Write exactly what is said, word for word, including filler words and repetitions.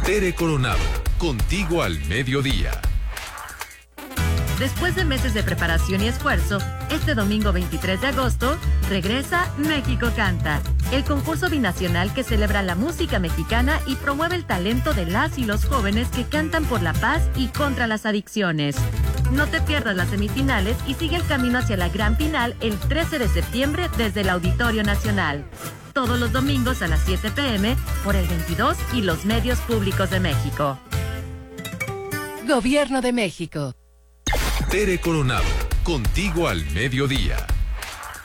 Tere Coronado, contigo al mediodía. Después de meses de preparación y esfuerzo, este domingo veintitrés de agosto, regresa México Canta, el concurso binacional que celebra la música mexicana y promueve el talento de las y los jóvenes que cantan por la paz y contra las adicciones. No te pierdas las semifinales y sigue el camino hacia la gran final el trece de septiembre desde el Auditorio Nacional. Todos los domingos a las siete pe eme por el veintidós y los medios públicos de México. Gobierno de México. Tere Coronado, contigo al mediodía.